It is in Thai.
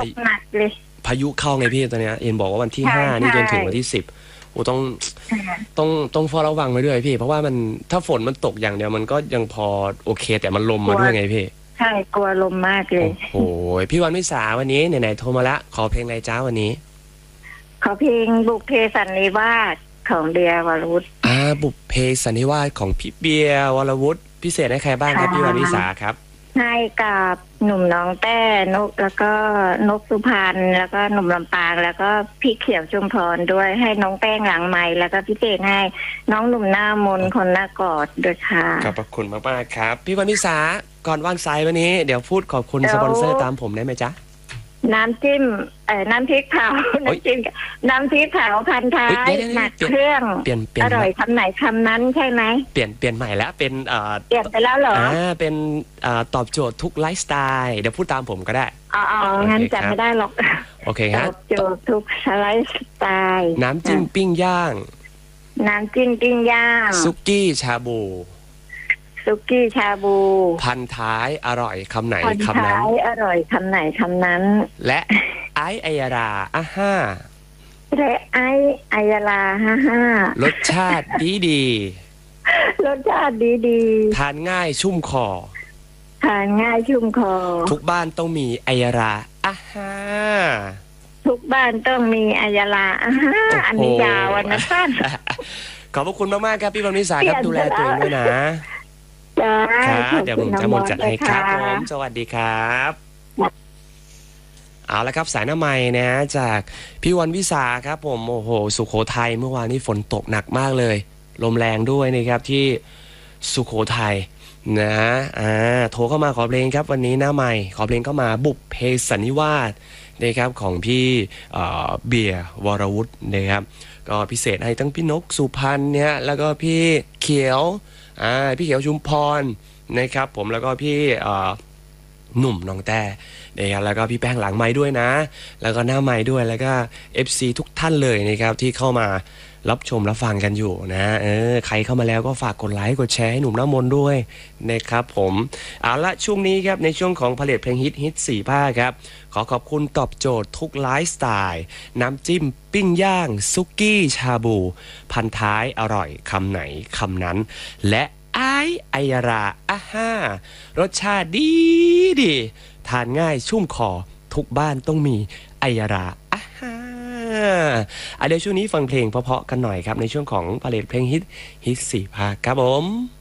กหนักเลยพายุเข้าไงพี่ตอนเนี้ยเอ็นบอกว่าวันที่5นี่จนถึงวันที่10โอ้ต้องเฝ้าระวังไว้ด้วยพี่เพราะว่ามันถ้าฝนมันตกอย่างเดียวมันก็ยังพอโอเคแต่มันลมมาด้วยไงพี่ใช่กลัวลมมากเลยโอ้โหพี่วันวิสาวันนี้ไหนๆโทรมาละขอเพลงอะไรจ้าวันนี้ขอเพลงบุพเพสันนิวาสของเบียร์วรวุฒิบุพเพสันนิวาสของพี่เบียร์วรวุฒิพิเศษให้ใครบ้างครับพี่วันวิสาครับให้กับหนุ่มน้องแต้นกแล้วก็นกสุพรรณแล้วก็หนุ่มลำปางแล้วก็พี่เขียวชุมพรด้วยให้น้องแป้งหลังไมค์แล้วก็พี่เจนให้น้องหนุ่มหน้ามนคนหน้ากอดด้วยค่ะขอบคุณมากๆครับพี่วันวิสาก่อนวางสายวันนี้เดี๋ยวพูดขอบคุณสปอนเซอร์ตามผมได้ไหมจ๊ะน้ำจิ้มน้ำพริกเผาน้ำพริกเผาพันท้ายหนักเครื่องอร่อยคำไหนคำนั้นใช่ไหมเปลี่ยนใหม่แล้วเป็นเปลี่ยนไปแล้วเหรอเป็นตอบโจทย์ทุกไลฟ์สไตล์เดี๋ยวพูดตามผมก็ได้งั้นจำไม่ได้หรอกโอเคครับตอบโจทย์ทุกไลฟ์สไตล์น้ำจิ้มปิ้งย่างน้ำจิ้มปิ้งย่างซุกี้ชาบูซุกี้ชาบูพันท้ายอร่อยคำไหนคำนั้นอร่อยคำไหนคำนั้นและไอายาราและไอายารารสชาติดีรสชาติดีทานง่ายชุ่มคอทุกบ้านต้องมีไอยาราทุกบ้านต้องมีไอยาราอันนี้ยาวนะท่านขอบพระคุณมากๆครับพี่วันวิสาครับดูแลตัวเองด้วยนะครับเดี๋ยวผมจะจัดให้ครับผมสวัสดีครับเอาละครับสายหน้าใหม่นะจากพี่วันวิสาครับผมโอ้โหสุโขทัยเมื่อวานนี้ฝนตกหนักมากเลยลมแรงด้วยนะครับที่สุโขทัยนะโทรเข้ามาขอเพลงครับวันนี้หน้าใหม่ขอเพลงเข้ามาบุพเพสันนิวาสนะครับของพี่เบียร์วรวุฒินะครับก็พิเศษให้ทั้งพี่นกสุพรรณเนี่ยแล้วก็พี่เขียวพี่เขียวชุมพรนะครับผมแล้วก็พี่หนุ่มน้องแต้นะครับแล้วก็พี่แป้งหลังไม้ด้วยนะแล้วก็หน้าไม้ด้วยแล้วก็ FC ทุกท่านเลยนะครับที่เข้ามารับชมรับฟังกันอยู่นะใครเข้ามาแล้วก็ฝากกดไลค์กดแชร์ให้หนุ่มน้ำมนต์ด้วยนะครับผมเอาละช่วงนี้ครับในช่วงของผลิตเพลงฮิต4ภาคครับขอขอบคุณตอบโจทย์ทุกไลฟ์สไตล์น้ำจิ้มปิ้งย่างซุกี้ชาบูพันท้ายอร่อยคำไหนคำนั้นและไอยารารสชาติดีทานง่ายชุ่มคอทุกบ้านต้องมีไอยาราเดี๋ยวช่วงนี้ฟังเพลงเพราะๆกันหน่อยครับในช่วงของผลิตเพลงฮิต4ภาคครับผม